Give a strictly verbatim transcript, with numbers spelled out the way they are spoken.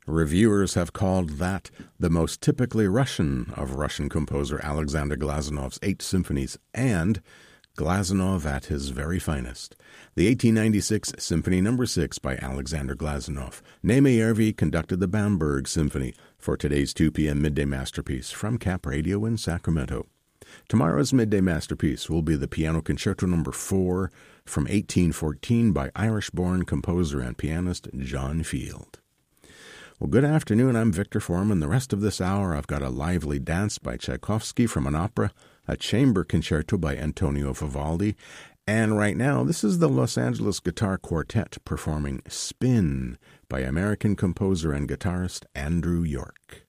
Reviewers have called that the most typically Russian of Russian composer Alexander Glazunov's eight symphonies, and Glazunov at his very finest. The eighteen ninety-six Symphony Number six by Alexander Glazunov. Nemejervi conducted the Bamberg Symphony for today's two p.m. Midday Masterpiece from Cap Radio in Sacramento. Tomorrow's Midday Masterpiece will be the Piano Concerto Number four from eighteen fourteen by Irish-born composer and pianist John Field. Well, good afternoon. I'm Victor Foreman. The rest of this hour, I've got a lively dance by Tchaikovsky from an opera, a chamber concerto by Antonio Vivaldi, and right now, this is the Los Angeles Guitar Quartet performing Spin by American composer and guitarist Andrew York.